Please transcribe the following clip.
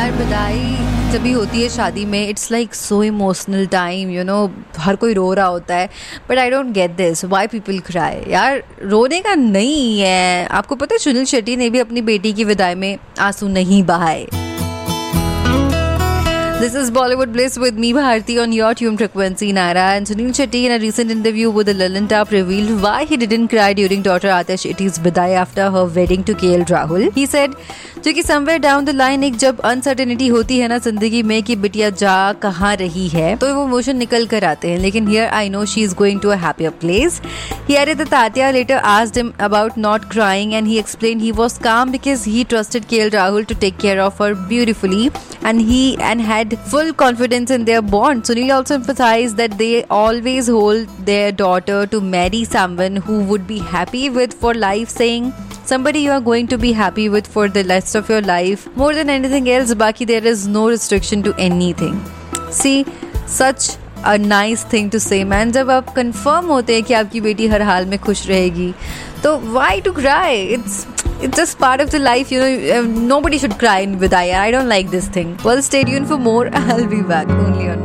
यार बधाई जब भी होती है शादी में, it's like so emotional time, you know, हर कोई रो रहा होता है. But I don't get this, why people cry. यार रोने का नहीं है. आपको पता है सुनील शेट्टी ने भी अपनी बेटी की विदाई में आंसू नहीं बहाए. This is Bollywood Bliss with me Bharti on your tuned frequency Naira. And Sunil Shetty in a recent interview with the Lilintap revealed why he didn't cry during daughter Atish Shetty's vidai after her wedding to KL Rahul. He said, क्योंकि somewhere down the line एक जब uncertainty होती है ना जिंदगी में कि बिटिया जा कहाँ रही है, तो वो इमोशन निकल कर आते हैं. लेकिन here I know she is going to a happier place. He added that Tatya later asked him about not crying and he explained he was calm because he trusted KL Rahul to take care of her beautifully and had full confidence in their bond. Sunil also emphasized that they always hold their daughter to marry someone who would be happy with for life, saying somebody you are going to be happy with for the rest of your life. More than anything else, Baki, there is no restriction to anything. See, such a nice thing to say, man. जब आप confirm होते हैं कि आपकी बेटी हर हाल में खुश रहेगी, तो why to cry? It's just part of the life, you know. Nobody should cry in vidaya. I don't like this thing. Well, stay tuned for more. I'll be back only on